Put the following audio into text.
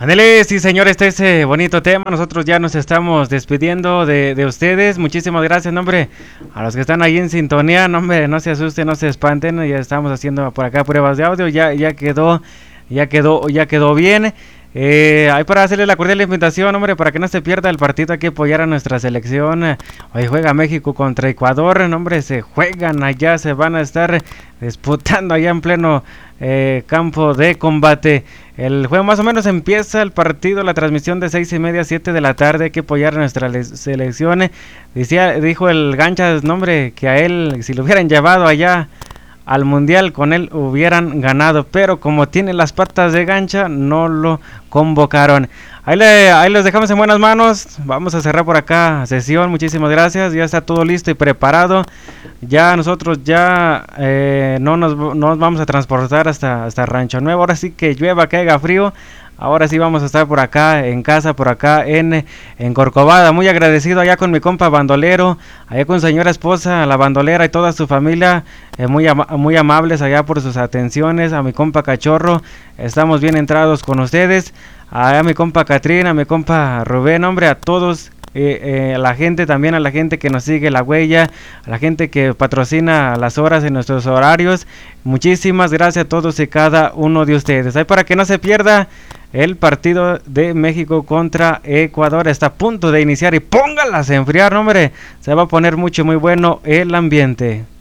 Ándale, sí señor, ese bonito tema. Nosotros ya nos estamos despidiendo de ustedes. Muchísimas gracias, hombre. A los que están ahí en sintonía, no, hombre, no se asusten, no se espanten. Ya estamos haciendo por acá pruebas de audio. Ya quedó bien. Ahí para hacerle la cordial invitación, hombre, para que no se pierda el partido, hay que apoyar a nuestra selección. Hoy juega México contra Ecuador, no, hombre, se juegan allá, se van a estar disputando allá en pleno campo de combate. El juego más o menos empieza el partido, la transmisión de 6:30 a 7 de la tarde. Hay que apoyar a nuestra selección. Dijo el Ganchas, no, hombre, que a él, si lo hubieran llevado allá al mundial, con él hubieran ganado, pero como tiene las patas de gancha, no lo convocaron. Ahí los dejamos en buenas manos. Vamos a cerrar por acá sesión. Muchísimas gracias. Ya está todo listo y preparado. Ya nosotros no nos vamos a transportar hasta Rancho Nuevo. Ahora sí que llueva, que haga frío. Ahora sí vamos a estar por acá en casa, por acá en Corcovada. Muy agradecido allá con mi compa bandolero, allá con señora esposa, la bandolera y toda su familia, muy amables allá por sus atenciones. A mi compa Cachorro, estamos bien entrados con ustedes. A mi compa Catrín, a mi compa Rubén, hombre, a todos. A la gente también, a la gente que nos sigue la huella, a la gente que patrocina las horas en nuestros horarios. Muchísimas gracias a todos y cada uno de ustedes. Ahí para que no se pierda el partido de México contra Ecuador. Está a punto de iniciar y póngalas a enfriar, hombre. Se va a poner muy bueno el ambiente.